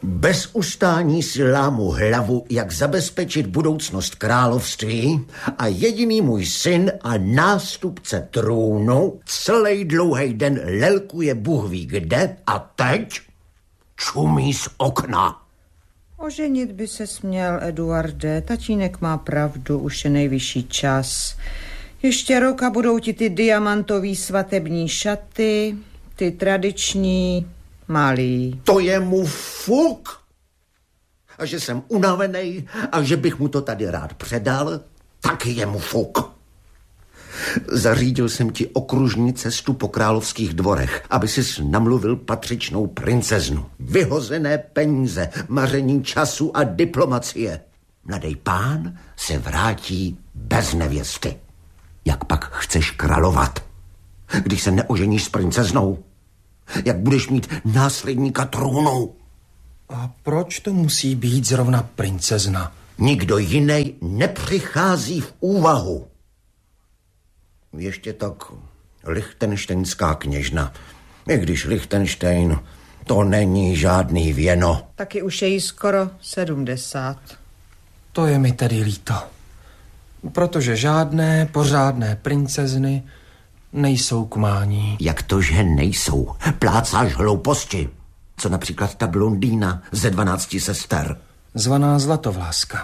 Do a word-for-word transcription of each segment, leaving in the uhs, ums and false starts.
Bez ustání si lámu hlavu, jak zabezpečit budoucnost království a jediný můj syn a nástupce trůnu celý dlouhý den lelkuje Bůh ví kde a teď čumí z okna. Oženit by se směl, Eduarde. Tatínek má pravdu, už je nejvyšší čas. Ještě rok a budou ti ty diamantový svatební šaty, ty tradiční, malý. To je mu fuk. A že jsem unavený a že bych mu to tady rád předal, taky je mu fuk. Zařídil jsem ti okružní cestu po královských dvorech, aby sis namluvil patřičnou princeznu. Vyhozené peníze, maření času a diplomacie. Mladý pán se vrátí bez nevěsty. Jak pak chceš královat, když se neoženíš s princeznou? Jak budeš mít následníka trůnu? A proč to musí být zrovna princezna? Nikdo jiný nepřichází v úvahu. Ještě tak lichtenštejnská kněžna. I když Lichtenštejn, to není žádný věno. Taky už je jí skoro sedmdesát. To je mi tedy líto. Protože žádné pořádné princezny nejsou k mání. Jak to, že nejsou? Plácáš hlouposti. Co například ta blondýna ze dvanácti sester? Zvaná Zlatovláska.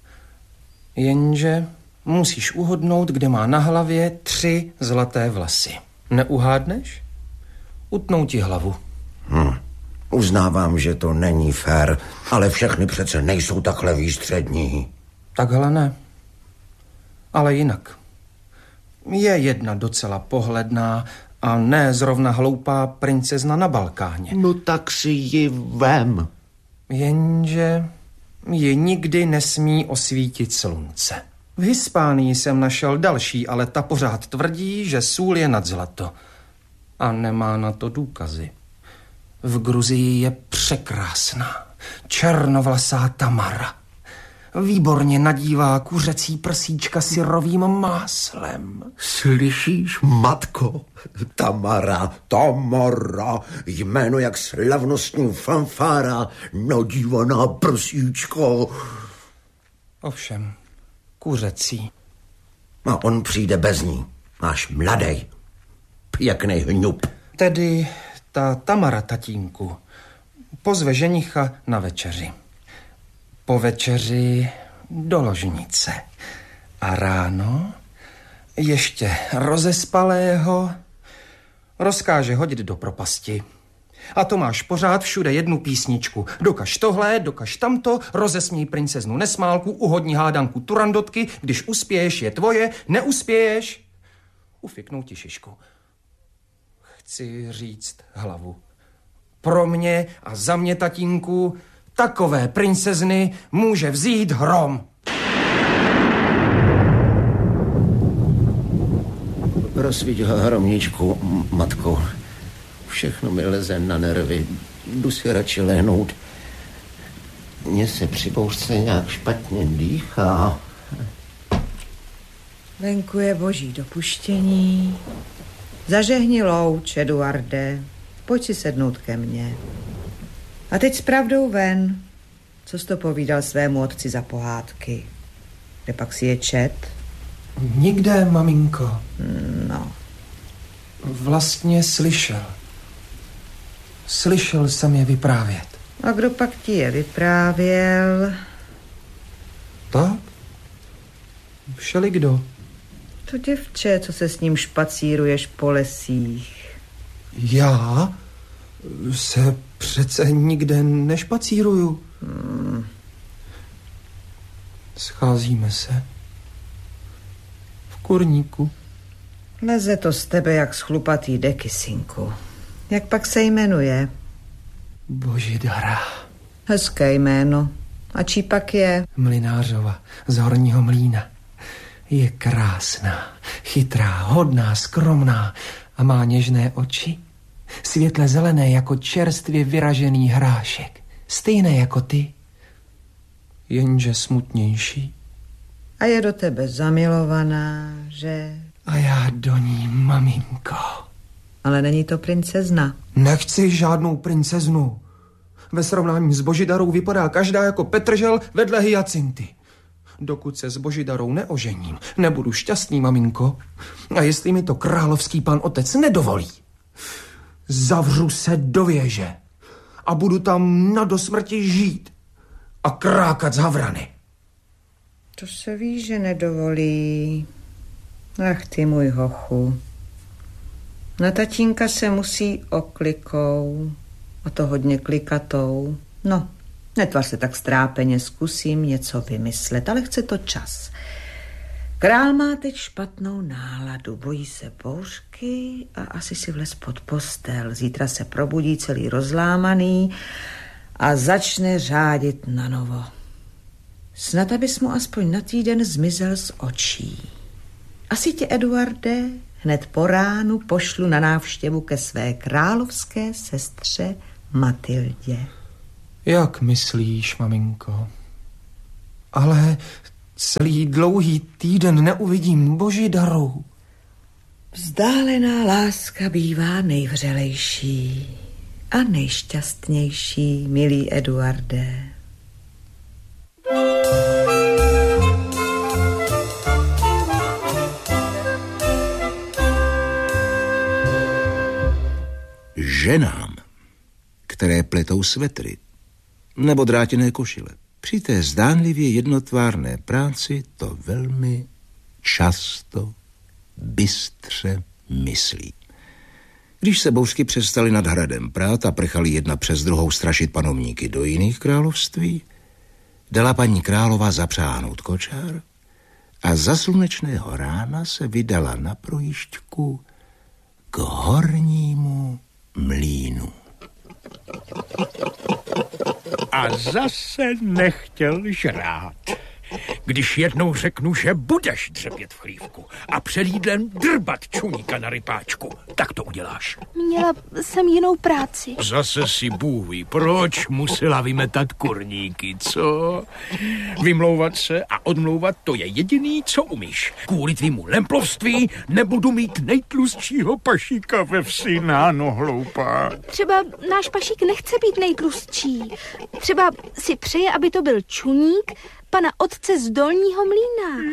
Jenže musíš uhodnout, kde má na hlavě tři zlaté vlasy. Neuhádneš? Utnou ti hlavu. Hm. Uznávám, že to není fér, ale všechny přece nejsou takhle výstřední. Takhle ne. Ale jinak. Je jedna docela pohledná a ne zrovna hloupá princezna na Balkáně. No tak si ji vem. Jenže ji nikdy nesmí osvítit slunce. V Hispánii jsem našel další, ale ta pořád tvrdí, že sůl je nad zlato. A nemá na to důkazy. V Gruzii je překrásná, černovlasá Tamara. Výborně nadívá kuřecí prsíčka syrovým máslem. Slyšíš, matko? Tamara, Tamara, jméno jak slavnostní fanfára, nadívaná prsíčko. Ovšem, kuřecí. A on přijde bez ní, máš mladej, pěknej hňup. Tedy ta Tamara, tatínku, pozve ženicha na večeři. Po večeři do ložnice. A ráno ještě rozespalého rozkáže hodit do propasti. A to máš pořád všude jednu písničku. Dokaž tohle, dokaž tamto, rozesměj princeznu Nesmálku, uhodni hádanku Turandotky, když uspěješ, je tvoje, neuspěješ, ufiknou ti šišku. Chci říct hlavu. Pro mě a za mě, tatínku, takové princezny může vzít hrom. Rozsvíť hromničku, matko. Všechno mi leze na nervy. Jdu si radši lehnout. Mně se při bouřce nějak špatně dýchá. Venku je boží dopuštění. Zažehni louč, Eduarde. Pojď si sednout ke mně. A teď s pravdou ven. Co jsi to povídal svému otci za pohádky? Kde pak si je čet? Nikde, maminko. No. Vlastně slyšel. Slyšel jsem je vyprávět. A kdo pak ti je vyprávěl? Tak? Všelikdo. To děvče, co se s ním špacíruješ po lesích. Já se přece nikde nešpacíruju. Hmm. Scházíme se v kurníku. Leze to z tebe jak z chlupatý deky, synku. Jak pak se jmenuje? Božidara. Hezké jméno. A čí pak je? Mlynářova z Horního Mlýna. Je krásná, chytrá, hodná, skromná a má něžné oči. Světle zelené jako čerstvě vyražený hrášek. Stejné jako ty, jenže smutnější. A je do tebe zamilovaná, že? A já do ní, maminko. Ale není to princezna. Nechci žádnou princeznu. Ve srovnání s Božidarou vypadá každá jako Petržel vedle hyacinty. Dokud se s Božidarou neožením, nebudu šťastný, maminko. A jestli mi to královský pan otec nedovolí, zavřu se do věže a budu tam na dosmrti žít a krákat z havrany. To se ví, že nedovolí. Ach ty můj hochu. Na tatínka se musí oklikou. A to hodně klikatou. No, netvař se tak strápeně, zkusím něco vymyslet, ale chce to čas. Král má teď špatnou náladu, bojí se bouřky a asi si vlez pod postel. Zítra se probudí celý rozlámaný a začne řádit na novo. Snad, abys mu aspoň na týden zmizel z očí. Asi tě, Eduarde, hned po ránu pošlu na návštěvu ke své královské sestře Matildě. Jak myslíš, maminko? Ale celý dlouhý týden neuvidím Božidaru. Vzdálená láska bývá nejvřelejší a nejšťastnější, milý Eduarde. Ženám, které pletou svetry nebo drátěné košile, při té zdánlivě jednotvárné práci to velmi často bystře myslí. Když se bouřky přestaly nad hradem prát a prchali jedna přes druhou strašit panovníky do jiných království, dala paní králová zapřáhnout kočár a za slunečného rána se vydala na projížďku k hornímu mlýnu. A zase nechtěl žrát. Když jednou řeknu, že budeš dřepět v chlívku a před jídlem drbat čuníka na rypáčku, tak to uděláš. Měla jsem jinou práci. Zase si Bůh ví, proč musela vymetat kurníky, co? Vymlouvat se a odmlouvat, to je jediný, co umíš. Kvůli tvýmu lemplovství nebudu mít nejtlustšího pašíka ve vsi, náno hloupá. Třeba náš pašík nechce být nejtlustší. Třeba si přeje, aby to byl čuník pana otce z dolního mlýna.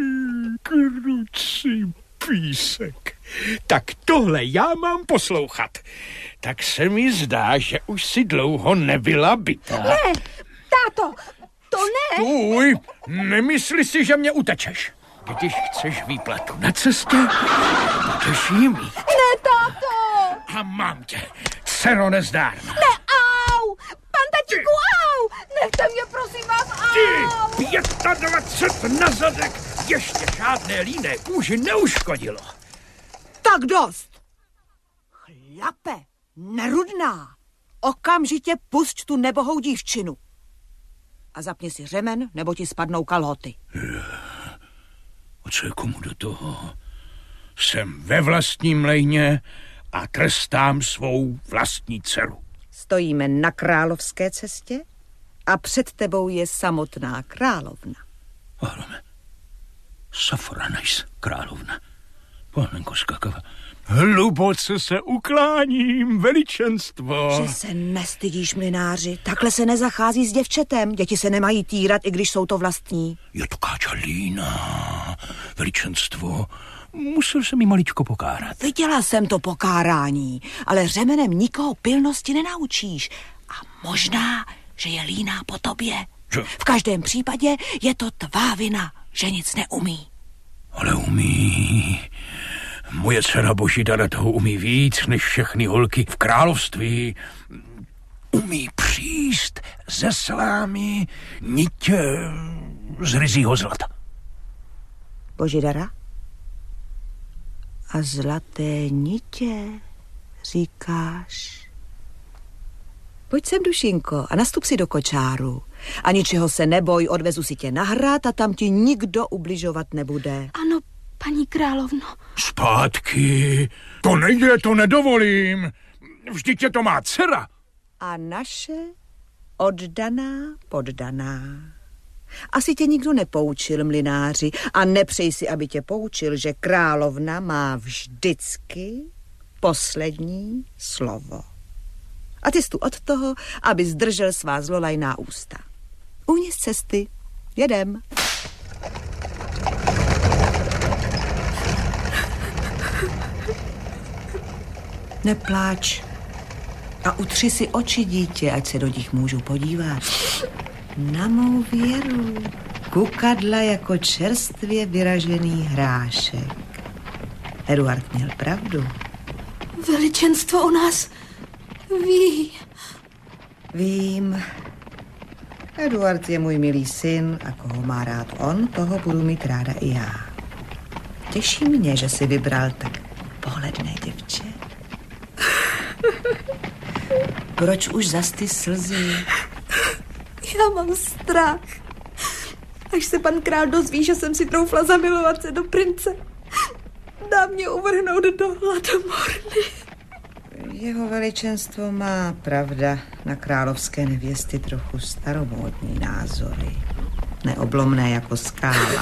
Krucí písek. Tak tohle já mám poslouchat. Tak se mi zdá, že už si dlouho nebyla bytá. Ne, táto, to ne. Stůj, nemysli si, že mě utečeš. Když chceš výplatu na cestě, budeš jí mít. Ne, táto. A mám tě, dcero nezdárná. Ne, au, pan tatíku, au. Nechte mě, prosím vás, au. Ty, dvacet pět na zadek, ještě žádné líné kůži neuškodilo. Tak dost. Chlape, nerudná, okamžitě pusť tu nebohou dívčinu. A zapni si řemen, nebo ti spadnou kalhoty. A co je komu do toho? Jsem ve vlastním mlejně a trestám svou vlastní dceru. Stojíme na královské cestě a před tebou je samotná královna. Ahlome, Safranajs, královna. Panenko skakava. Hluboce se ukláním, veličenstvo. Že se nestydíš, mlynáři. Takhle se nezachází s děvčetem. Děti se nemají týrat, i když jsou to vlastní. Je to káča Lína, veličenstvo. Musel jsem jí maličko pokárat. Viděla jsem to pokárání, ale řemenem nikoho pilnosti nenaučíš. A možná, že je Lína po tobě. Že? V každém případě je to tvá vina, že nic neumí. Ale umí. Moje dcera Božidara toho umí víc než všechny holky v království. Umí příst ze slámy nitě z ryzího zlata. Božidara? A zlaté nitě, říkáš? Pojď sem, dušinko, a nastup si do kočáru. A ničeho se neboj, odvezu si tě na hrad a tam ti nikdo ubližovat nebude. Ano, paní královno. Zpátky, to nejde, to nedovolím. Vždyť je to má dcera. A naše oddaná, poddaná. Asi tě nikdo nepoučil, mlynáři, a nepřej si, aby tě poučil, že královna má vždycky poslední slovo. A ty jsi tu od toho, aby zdržel svá zlolajná ústa. Uhni z cesty. Jedem. Nepláč. A utři si oči, dítě, ať se do nich můžu podívat. Na mou věru. Kukadla jako čerstvě vyražený hrášek. Eduard měl pravdu. Veličenstvo o nás ví. Vím. Eduard je můj milý syn a koho má rád on, toho budu mít ráda i já. Těší mě, že si vybral tak pohledné děvče. Proč už zas ty slzy? Já mám strach. Až se pan král dozví, že jsem si troufla zamilovat se do prince, dá mě uvrhnout do hladomorny. Jeho veličenstvo má, pravda, na královské nevěsty trochu staromódní názory. Neoblomné jako skála.